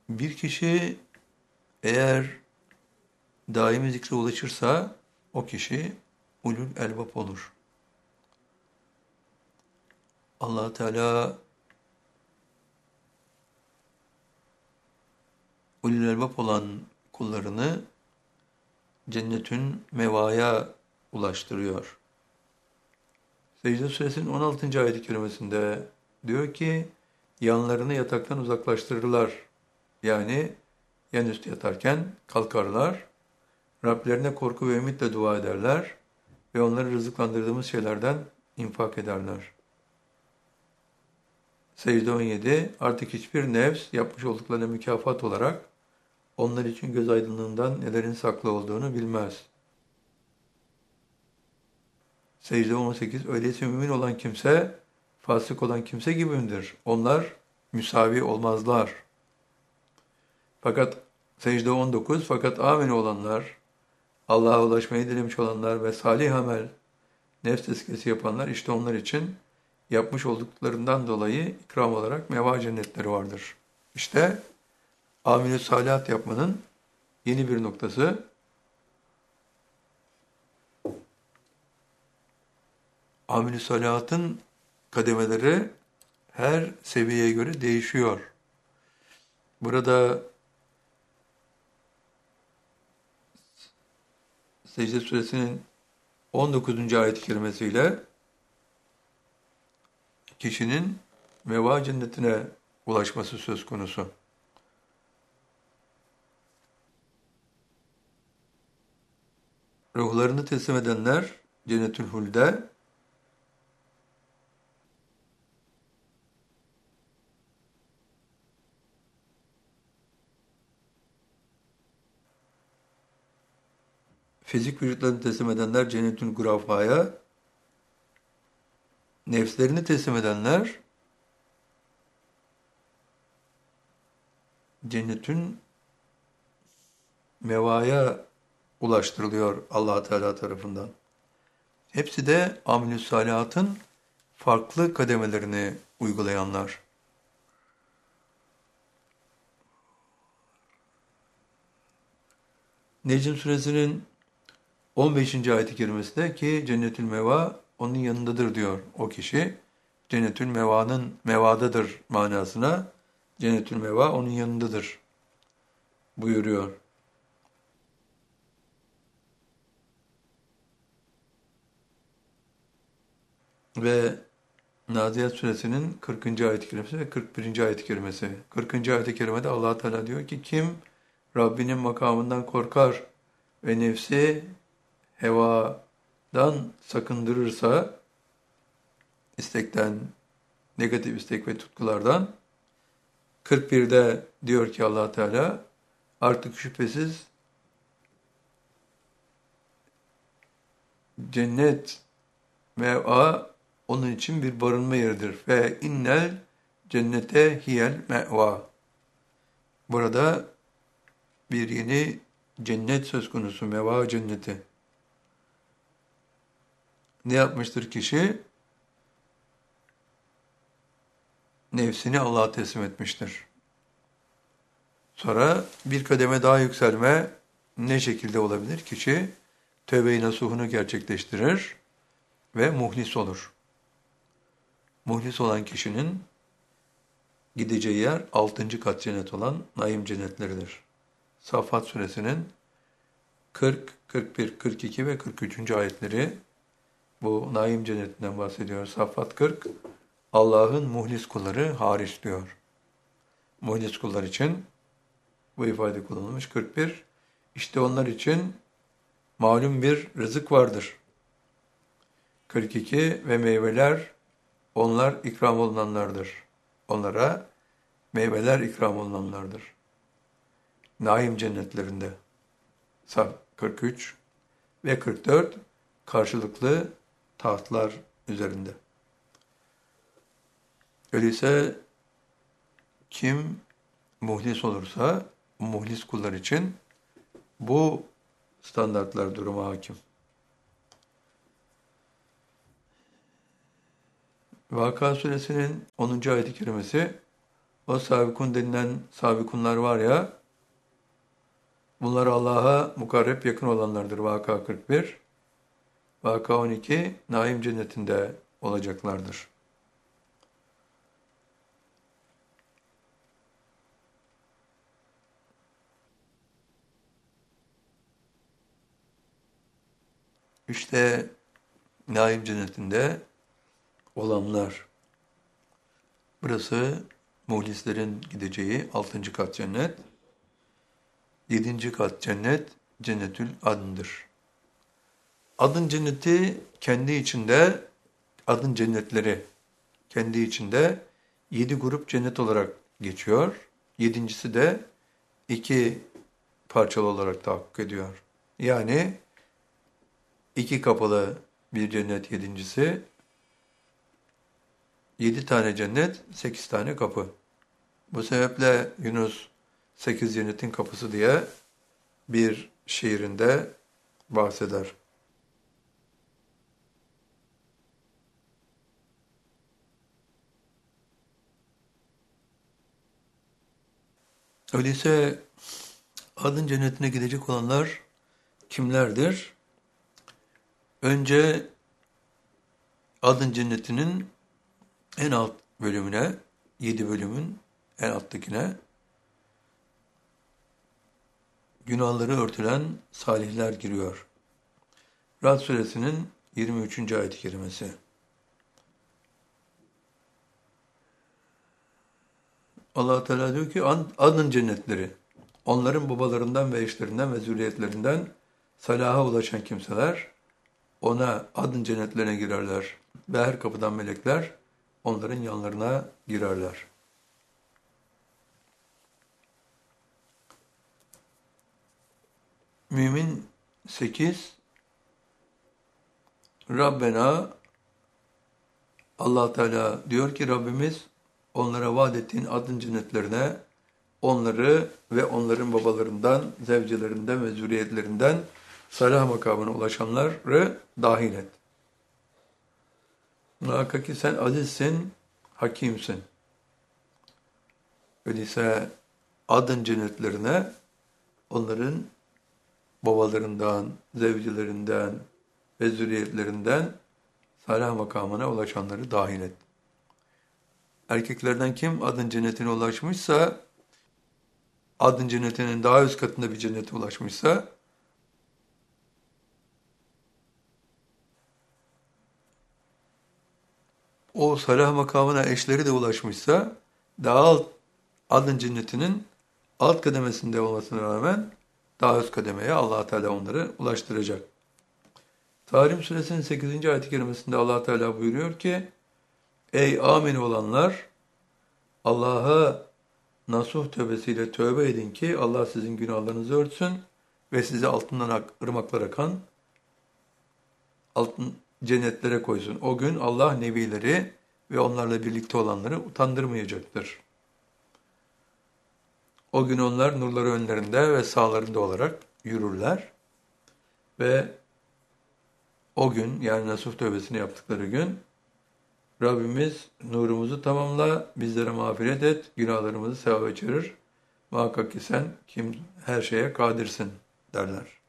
Bir kişi eğer daimi zikre ulaşırsa o kişi ulul elbap olur. Allah Teala ulul elbap olan kullarını cennetün mevaya ulaştırıyor. Secde Suresinin 16. ayet-i kerimesinde diyor ki, yanlarını yataktan uzaklaştırırlar. Yani yanüstü yatarken kalkarlar, Rablerine korku ve ümitle dua ederler ve onları rızıklandırdığımız şeylerden infak ederler. Secde 17, artık hiçbir nefs yapmış olduklarına mükafat olarak onlar için göz aydınlığından nelerin saklı olduğunu bilmez. Secde 18, öyleyse mümin olan kimse, fasık olan kimse gibidir. Onlar müsavi olmazlar. Fakat secde 19, fakat amin olanlar, Allah'a ulaşmayı dilemiş olanlar ve salih amel, nefs tezkiyesi yapanlar, işte onlar için yapmış olduklarından dolayı ikram olarak meva cennetleri vardır. İşte amel-i salihat yapmanın yeni bir noktası. Amel-i salihatın kademeleri her seviyeye göre değişiyor. Burada Secde Suresinin 19. ayet-i kerimesiyle kişinin meva cennetine ulaşması söz konusu. Ruhlarını teslim edenler Cennetül Hul'de, fizik vücutlarını teslim edenler Cennetül Gurafa'ya, nefslerini teslim edenler Cennetün Meva'ya ulaştırılıyor Allah Teala tarafından. Hepsi de amel-i salihatın farklı kademelerini uygulayanlar. Necm suresinin 15. ayet-i kerimesinde ki Cennetül Meva onun yanındadır diyor o kişi. Cennetül Meva'nın mevadadır manasına Cennetül Meva onun yanındadır buyuruyor. Ve Nazihat suresinin 40. ayet-i kerimesi ve 41. ayet-i kerimesi. 40. ayet-i kerimede Allah Teala diyor ki kim Rabbinin makamından korkar ve nefsi hevadan sakındırırsa, istekten, negatif istek ve tutkulardan, 41'de diyor ki Allah Teala artık şüphesiz cennet meva onun için bir barınma yeridir. Ve innel cennete hiyel meva. Burada bir yeni cennet söz konusu, meva cenneti. Ne yapmıştır kişi? Nefsini Allah'a teslim etmiştir. Sonra bir kademe daha yükselme ne şekilde olabilir? Kişi tövbe-i nasuhunu gerçekleştirir ve muhlis olur. Muhlis olan kişinin gideceği yer 6. kat cennet olan naim cennetleridir. Saffat suresinin 40, 41, 42 ve 43. ayetleri bu naim cennetinden bahsediyor. Saffat 40, Allah'ın muhlis kulları hariç diyor. Muhlis kullar için bu ifade kullanılmış. 41, işte onlar için malum bir rızık vardır. 42 ve meyveler onlar ikram olunanlardır. Onlara meyveler ikram olunanlardır. Naim cennetlerinde. 43 ve 44 karşılıklı tahtlar üzerinde. Öyleyse kim muhlis olursa muhlis kullar için bu standartlar duruma hakim. Vaka suresinin 10. ayet-i kerimesi O sabikun denilen sabikunlar var ya, bunlar Allah'a mukarreb yakın olanlardır. Vaka 41, Vaka 12, Naim cennetinde olacaklardır. İşte Naim cennetinde olanlar. Burası muhlislerin gideceği 6. kat cennet. 7. kat cennet, Cennetül Adn'dır. Adın cenneti kendi içinde, adın cennetleri kendi içinde 7 grup cennet olarak geçiyor. Yedincisi de 2 parçalı olarak tahakkuk ediyor. Yani 2 kapılı bir cennet yedincisi, 7 tane cennet, 8 tane kapı. Bu sebeple Yunus 8 cennetin kapısı diye bir şiirinde bahseder. Öyleyse adın cennetine gidecek olanlar kimlerdir? Önce adın cennetinin en alt bölümüne, 7 bölümün en alttakine günahları örtülen salihler giriyor. Rad suresinin 23. ayet-i kerimesi. Allah Teala diyor ki adın cennetleri, onların babalarından ve eşlerinden ve zürriyetlerinden salaha ulaşan kimseler ona adın cennetlerine girerler ve her kapıdan melekler onların yanlarına girerler. Mümin 8 Rabbena Allah Teala diyor ki Rabbimiz onlara vaat ettiğin adın cennetlerine onları ve onların babalarından, zevcelerinden ve zürriyetlerinden salah makamına ulaşanları dahil et. Muhakkak ki sen azizsin, hakimsin. Öyleyse adın cennetlerine onların babalarından, zevcelerinden ve zürriyetlerinden salah makamına ulaşanları dahil et. Erkeklerden kim adın cennetine ulaşmışsa, adın cennetinin daha üst katında bir cennete ulaşmışsa, o salah makamına eşleri de ulaşmışsa, daha alt, adın cennetinin alt kademesinde olmasına rağmen daha üst kademeye Allah Teala onları ulaştıracak. Tahrim suresinin 8. ayet-i kerimesinde Allah Teala buyuruyor ki, ey amin olanlar, Allah'a nasuh tövbesiyle tövbe edin ki Allah sizin günahlarınızı örtsün ve sizi altından ırmaklar akan altın cennetlere koysun. O gün Allah nebileri ve onlarla birlikte olanları utandırmayacaktır. O gün onlar nurları önlerinde ve sağlarında olarak yürürler ve o gün yani nasuh tövbesini yaptıkları gün Rabbimiz nurumuzu tamamla, bizlere mağfiret et, günahlarımızı sevaba çevir. Muhakkak ki sen her şeye kadirsin derler.